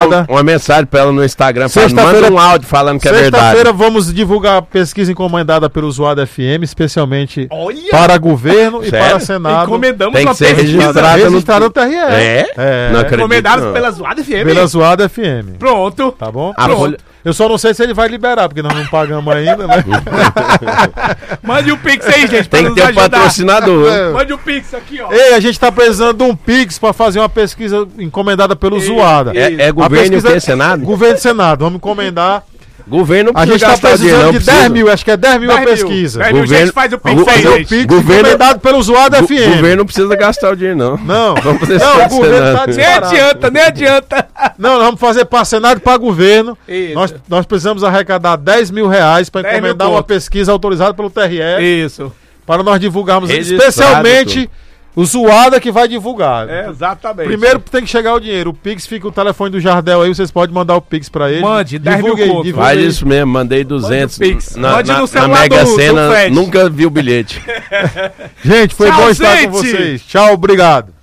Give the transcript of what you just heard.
Zoada. Uma mensagem pra ela no Instagram. Sexta-feira, manda um áudio falando que é verdade. Sexta-feira vamos divulgar a pesquisa encomendada pelo Zoada FM, especialmente para governo e para Senado. Encomendamos tem que uma ser pesquisa registrada no TRE. Não acredito. Encomendado pela Zoada FM. Pela Zoada FM. Pronto. Tá bom? Folha... Eu só não sei se ele vai liberar, porque nós não pagamos ainda, né? Mande o Pix aí, gente, tem que ter um patrocinador. Mande o Pix aqui, ó. Ei, a gente tá precisando de um Pix pra fazer uma pesquisa encomendada pelo Zoada. É governo e o que? Senado? Governo e Senado. Vamos encomendar. Governo a gente tá precisando de 10 mil, acho que é 10 mil a pesquisa. 10 mil, gente, faz o Pix aí, gente. Pix encomendado pelo Zoada FM. O governo não precisa gastar o dinheiro, não. Não, vamos fazer o governo tá disparado. Nem adianta. Não, nós vamos fazer para Senado e para governo. Nós precisamos arrecadar 10 mil reais para encomendar uma pesquisa autorizada pelo TRE. Isso. Para nós divulgarmos, especialmente o Zoada que vai divulgar. Exatamente. Primeiro tem que chegar o dinheiro. O Pix fica o telefone do Jardel aí, vocês podem mandar o Pix pra ele. Mande, 10 mil conto. Faz isso mesmo, mandei 200. Mande no celular na Mega do Sena, Fred. nunca vi o bilhete. Gente, foi bom estar com vocês. Tchau, obrigado.